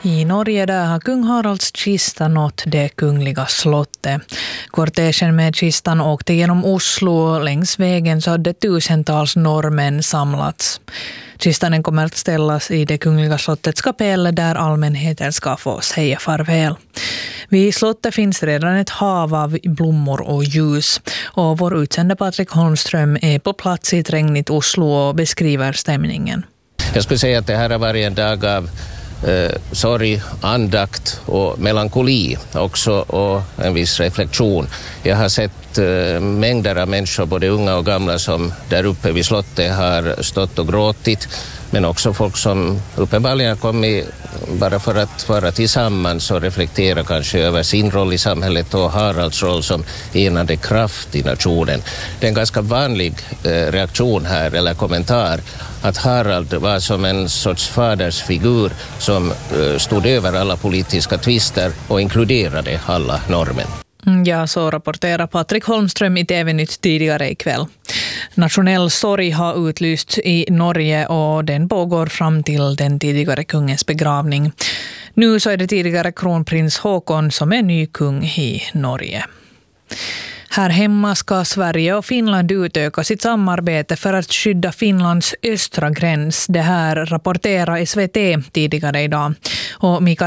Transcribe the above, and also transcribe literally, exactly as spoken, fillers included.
I Norge där har kung Haralds kista nått det kungliga slottet. Kortegen med kistan åkte genom Oslo. Längs vägen så hade tusentals norrmän samlats. Kistan kommer att ställas i det kungliga slottets kapell där allmänheten ska få säga farväl. Vid slottet finns redan ett hav av blommor och ljus. Och vår utsände Patrik Holmström är på plats i ett regnigt Oslo och beskriver stämningen. Jag skulle säga att det här har varit en dag av eh, sorg, andakt och melankoli också, och en viss reflektion. Jag har sett eh, mängder av människor, både unga och gamla, som där uppe vid slottet har stått och gråtit. Men också folk som uppenbarligen har kommit bara för att vara tillsammans och reflektera kanske över sin roll i samhället och Haralds roll som enande kraft i nationen. Det är en ganska vanlig eh, reaktion här, eller kommentar, att Harald var som en sorts fadersfigur som eh, stod över alla politiska tvister och inkluderade alla norrmän. Ja, så rapporterar Patrik Holmström i T V-nytt tidigare ikväll. Nationell sorg har utlysts i Norge och den pågår fram till den tidigare kungens begravning. Nu så är det tidigare kronprins Håkon som är ny kung i Norge. Här hemma ska Sverige och Finland utöka sitt samarbete för att skydda Finlands östra gräns. Det här rapporterar S V T tidigare idag. Och Mikael